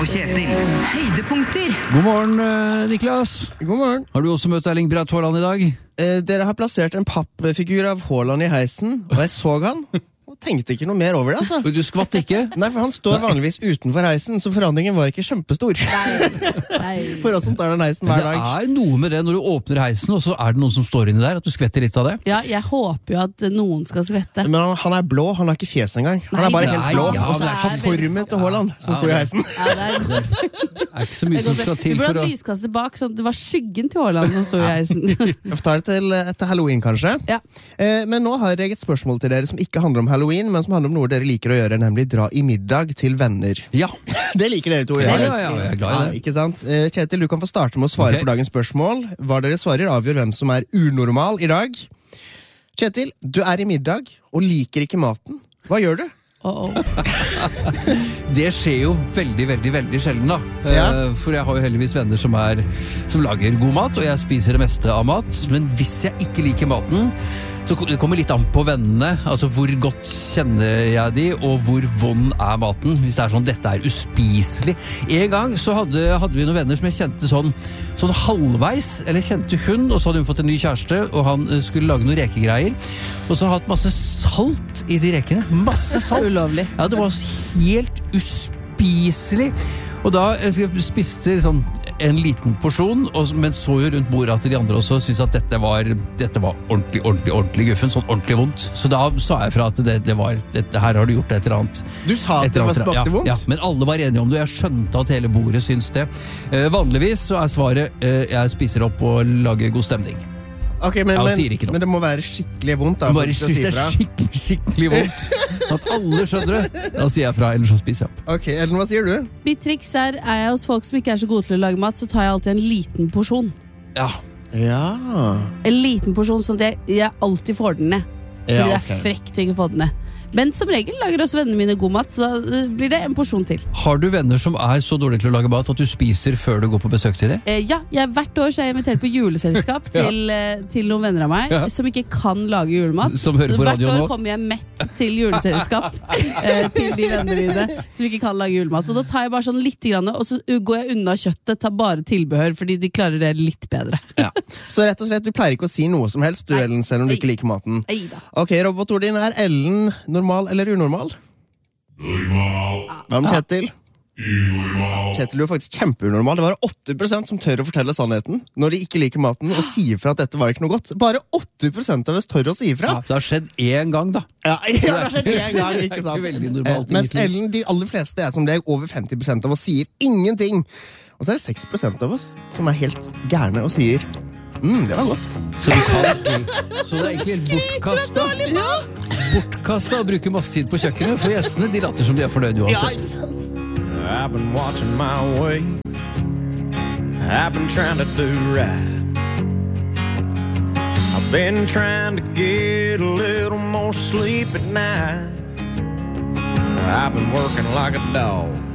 og Kjetil. Høydepunkter. God morgen, Niklas. God morgen. Har du også møtt Erling Braut Haaland i dag? Dere har plassert en pappfigur av Haaland i heisen, og jeg så han, og tenkte ikke noe mer over det, altså. Du skvatt ikke? Nei, for han står vanligvis utenfor heisen, så forandringen var ikke kjempestor. Nei. For oss som tar den heisen hver Det dag. er noe med det når du åpner heisen, og så er det noen som står inni der, at du skvetter litt av det. Ja, jeg håper jo at noen skal skvette. Men han er blå, han har ikke fjes engang. Han er bare Nei, helt blå, ja, og så men det er har formen til Haaland som står i heisen. Ja, det er godt. Det er ikke så mye som skal Vi til burde for hatt å... lyskaster bak, sånn at det var skyggen til Haaland som stod i heisen. Jeg får ta det etter Halloween, kanskje. Ja. Men nå har jeg et spørsmål til dere som ikke handler om Halloween, men som handler om noe dere liker å gjøre, nemlig dra i middag til venner. Ja, Det liker dere to. ja, gjør. ja, jeg er glad i det. Ikke sant? Kjetil, du kan få starte med å svare Ok. på dagens spørsmål. Hva dere svarer avgjør hvem som er unormal i dag. Kjetil, du er i middag og liker ikke maten. Hva gjør du? Det skjer jo veldig, veldig, veldig sjelden da. Ja. For jeg har jo heldigvis venner som lager god mat, og jeg spiser det meste av mat. Men hvis jeg ikke liker maten, så det kommer litt an på vennene. Altså hvor godt kjenner jeg de, og hvor vond er maten. Hvis det er sånn, dette er uspiselig. En gang så hadde vi noen venner som jeg kjente sånn halvveis, eller kjente hun, og så hadde hun fått en ny kjæreste, og han skulle lage noen rekegreier. Og så hadde han hatt masse salt i de rekene. Masse salt. Ulovlig. Ja, det var helt uspiselig. Og da spiste sånn en liten porsjon, men så jo rundt bordet at de andre også syntes at dette var ordentlig guffen, sånn ordentlig vondt. Så da sa jeg fra at dette her har du gjort et eller annet. Du sa at det smakte vondt? Ja, men alle var enige om det, og jeg skjønte at hele bordet syns det. Vanligvis så er svaret jeg spiser opp og lager god stemning. Ok, Ja, og sier ikke noe. men det må være skikkelig vondt. Da, Bare for synes å det si er fra. skikkelig vondt. At alle skjønner det. Da sier jeg fra, ellers så spiser jeg opp. Ok, Ellen, hva sier du? Mitt triks er jeg hos folk som ikke er så gode til å lage mat, så tar jeg alltid en liten porsjon. Ja, Ja. En liten porsjon, sånn at jeg alltid får den ned. Fordi Ja, det ok. er frekt å ikke få den ned. Men som regel lager også vennene mine god mat, så da blir det en porsjon til. Har du venner som er så dårlige til å lage mat at du spiser før du går på besøk til dem? Ja, hvert år så er jeg invitert på juleselskap til noen venner av meg Ja. som ikke kan lage julemat. Som hører på Hvert radio år nå. kommer jeg mett til juleselskap til de vennene mine som ikke kan lage julemat. Og da tar jeg bare sånn litt grann, og så går jeg unna kjøttet, tar bare tilbehør, fordi de klarer det litt bedre. Så rett og slett, du pleier ikke å si noe som helst, du, Nei. Ellen, selv om du ikke liker maten. Neida. Ok, Robot Ordin, er Ellen normal eller unormal? Hva med Kjetil? Kjetil, du er faktisk kjempeunormal. Det var 8% som tør å fortelle sannheten når de ikke liker maten, og sier fra at dette var ikke noe godt. Bare 8% av oss tør å si fra. Ja, det har skjedd én gang, da. Ja, det har skjedd en gang, ikke Det er sant? ikke veldig normalt i Mens mitt liv. Ellen, de aller fleste er som deg, over 50% av oss sier ingenting. Og så er det 6% av oss som er helt gærne og sier det var godt. Så det er egentlig helt bortkasta. Bortkasta å bruke masse tid på kjøkkenet, for gjestene de later som de er fornøyd uansett. I've been watching my way. I've been trying to do right. I've been trying to get a little more sleep at night. I've been working like a dog.